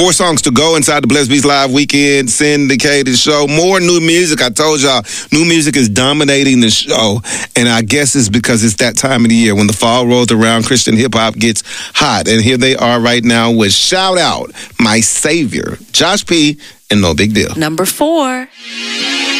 4 songs to go inside the Blessed Beats Live Weekend syndicated show. More new music. I told y'all, new music is dominating the show. And I guess it's because it's that time of the year when the fall rolls around, Christian hip-hop gets hot. And here they are right now with Shout Out, My Savior, Josh P., and No Big Deal. Number 4.